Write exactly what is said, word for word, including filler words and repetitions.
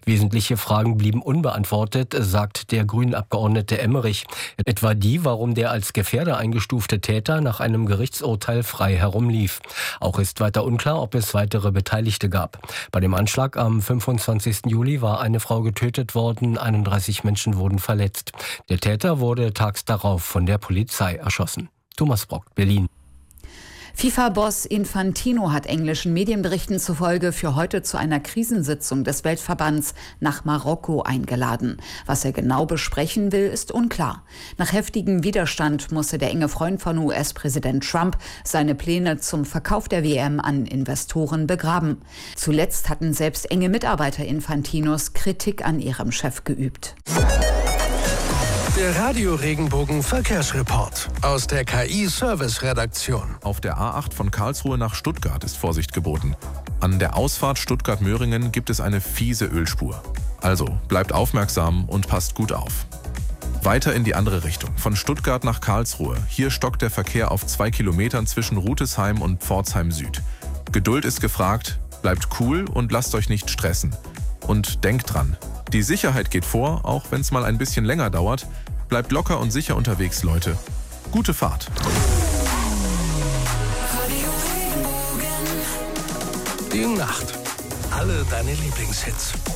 Wesentliche Fragen blieben unbeantwortet, sagt der Grünen-Abgeordnete Emmerich. Etwa die, warum der als Gefährder eingestufte Täter nach einem Gerichtsurteil frei herumlief. Auch ist weiter unklar, ob es weitere Beteiligte gab. Bei dem Anschlag am fünfundzwanzigsten Juli war eine Frau getötet worden, einunddreißig Menschen wurden verletzt. Der Täter wurde tags darauf von der Polizei erschossen. Thomas Brock, Berlin. FIFA-Boss Infantino hat englischen Medienberichten zufolge für heute zu einer Krisensitzung des Weltverbands nach Marokko eingeladen. Was er genau besprechen will, ist unklar. Nach heftigem Widerstand musste der enge Freund von U S-Präsident Trump seine Pläne zum Verkauf der W M an Investoren begraben. Zuletzt hatten selbst enge Mitarbeiter Infantinos Kritik an ihrem Chef geübt. Der Radio-Regenbogen-Verkehrsreport aus der K I-Service-Redaktion. Auf der A acht von Karlsruhe nach Stuttgart ist Vorsicht geboten. An der Ausfahrt Stuttgart-Möhringen gibt es eine fiese Ölspur. Also bleibt aufmerksam und passt gut auf. Weiter in die andere Richtung, von Stuttgart nach Karlsruhe. Hier stockt der Verkehr auf zwei Kilometern zwischen Rutesheim und Pforzheim Süd. Geduld ist gefragt, bleibt cool und lasst euch nicht stressen. Und denkt dran, die Sicherheit geht vor, auch wenn es mal ein bisschen länger dauert. Bleibt locker und sicher unterwegs, Leute. Gute Fahrt. Die Nacht. Alle deine Lieblingshits.